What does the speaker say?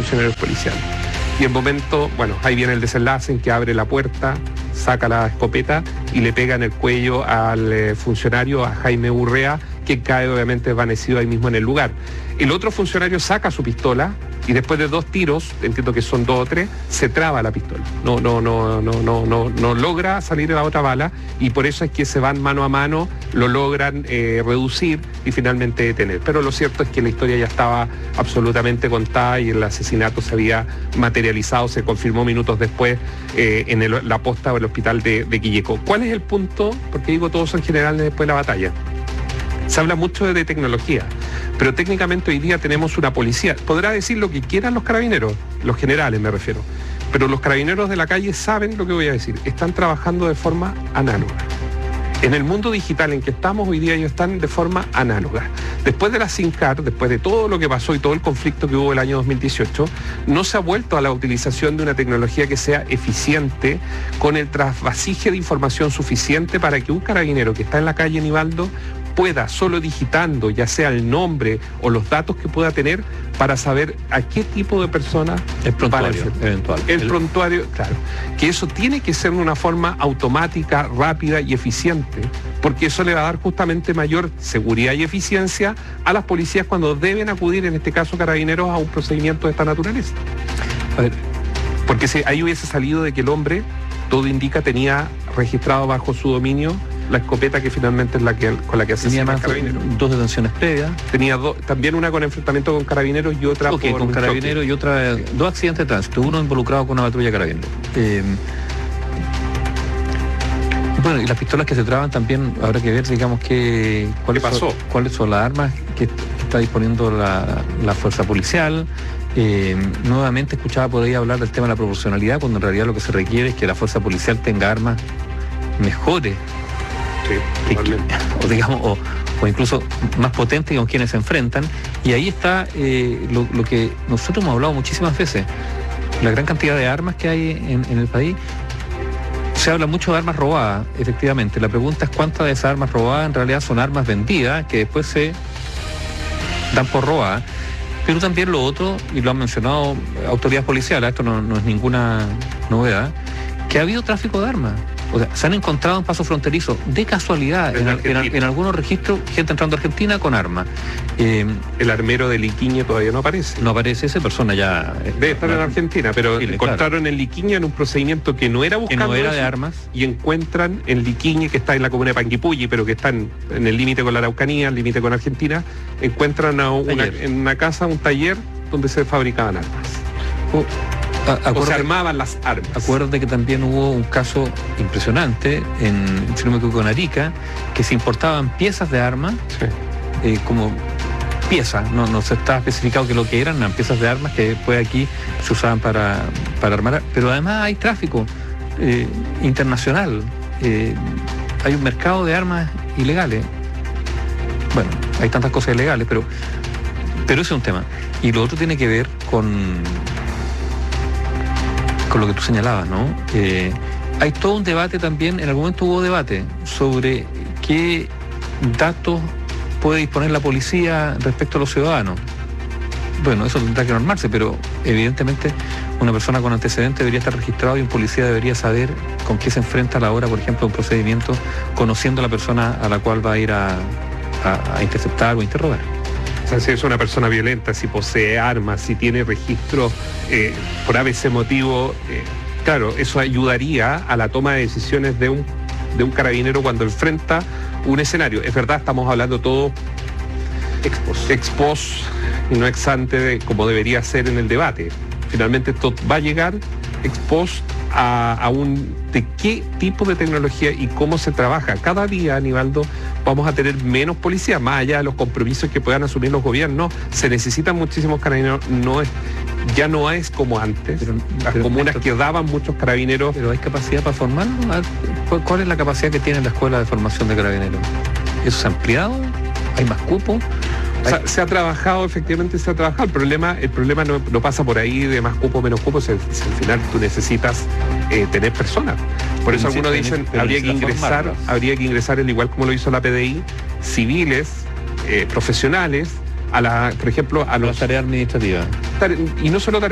funcionarios policiales. Y el momento, bueno, ahí viene el desenlace en que abre la puerta, saca la escopeta y le pega en el cuello al funcionario, a Jaime Urrea, que cae obviamente desvanecido ahí mismo en el lugar. El otro funcionario saca su pistola y después de 2 tiros, entiendo que son 2 o 3, se traba la pistola. No logra salir la otra bala y por eso es que se van mano a mano, lo logran reducir y finalmente detener. Pero lo cierto es que la historia ya estaba absolutamente contada y el asesinato se había materializado, se confirmó minutos después en la posta del hospital de Quillecó. ¿Cuál es el punto? Porque digo, todos son generales después de la batalla. Se habla mucho de tecnología, pero técnicamente hoy día tenemos una policía. Podrá decir lo que quieran los carabineros, los generales me refiero, pero los carabineros de la calle saben lo que voy a decir. Están trabajando de forma análoga. En el mundo digital en que estamos hoy día ellos están de forma análoga. Después de la SINCAR, después de todo lo que pasó y todo el conflicto que hubo el año 2018, no se ha vuelto a la utilización de una tecnología que sea eficiente, con el trasvasije de información suficiente para que un carabinero que está en la calle Nivaldo pueda, solo digitando, ya sea el nombre o los datos que pueda tener, para saber a qué tipo de persona el prontuario eventual. El prontuario, claro. Que eso tiene que ser de una forma automática, rápida y eficiente, porque eso le va a dar justamente mayor seguridad y eficiencia a las policías cuando deben acudir, en este caso carabineros, a un procedimiento de esta naturaleza. A ver. Porque si ahí hubiese salido de que el hombre, todo indica, tenía registrado bajo su dominio la escopeta que finalmente es con la que asesina al carabinero. 2 detenciones previas. Tenía también una con enfrentamiento con carabineros y otra con carabineros y otra, 2 accidentes de tránsito, uno involucrado con una patrulla de carabineros. Bueno, y las pistolas que se traban también habrá que ver, digamos, cuáles son las armas que está disponiendo la fuerza policial. Nuevamente escuchaba por ahí hablar del tema de la proporcionalidad, cuando en realidad lo que se requiere es que la fuerza policial tenga armas mejores, o incluso más potentes con quienes se enfrentan. Y ahí está lo que nosotros hemos hablado muchísimas veces, la gran cantidad de armas que hay en el país. Se habla mucho de armas robadas, efectivamente. La pregunta es cuántas de esas armas robadas en realidad son armas vendidas, que después se dan por robadas. Pero también lo otro, y lo han mencionado autoridades policiales, esto no es ninguna novedad, que ha habido tráfico de armas. O sea, se han encontrado en paso fronterizo, de casualidad, en algunos registros, gente entrando a Argentina con armas. El armero de Liquiñe todavía no aparece. No aparece, esa persona ya... Debe estar en Argentina, pero Chile, encontraron en Liquiñe en un procedimiento que no era buscando, que no era eso, de armas. Y encuentran en Liquiñe, que está en la comuna de Panguipulli, pero que está en el límite con la Araucanía, el límite con Argentina, encuentran en una casa, un taller donde se fabricaban armas. O se armaban las armas. Acuérdate que también hubo un caso impresionante si no me equivoco, en Arica, que se importaban piezas de armas, como piezas, no se estaba especificado que lo que eran piezas de armas que después aquí se usaban para armar, pero además hay tráfico internacional, hay un mercado de armas ilegales. Bueno, hay tantas cosas ilegales, pero ese es un tema. Y lo otro tiene que ver con lo que tú señalabas, ¿no? Hay todo un debate también, en algún momento hubo debate sobre qué datos puede disponer la policía respecto a los ciudadanos. Bueno, eso tendrá que normarse, pero evidentemente una persona con antecedentes debería estar registrado y un policía debería saber con qué se enfrenta a la hora, por ejemplo, de un procedimiento, conociendo a la persona a la cual va a ir a interceptar o interrogar. O sea, si es una persona violenta, si posee armas, si tiene registro por ABC motivo, claro, eso ayudaría a la toma de decisiones de un carabinero cuando enfrenta un escenario. Es verdad, estamos hablando todo ex post y no ex ante, como debería ser en el debate. Finalmente esto va a llegar ex post de qué tipo de tecnología y cómo se trabaja. Cada día, Aníbaldo, vamos a tener menos policías, más allá de los compromisos que puedan asumir los gobiernos. Se necesitan muchísimos carabineros, ya no es como antes. Las comunas que daban muchos carabineros. Pero hay capacidad para formarlos. ¿Cuál es la capacidad que tiene la escuela de formación de carabineros? ¿Eso se ha ampliado? ¿Hay más cupos? O sea, se ha trabajado, efectivamente se ha trabajado. El problema no pasa por ahí de más cupo, menos cupo. Al final tú necesitas tener personas. Por eso algunos dicen habría que ingresar, al igual como lo hizo la PDI, civiles, profesionales, por ejemplo, a las tareas administrativas. Y no solo tareas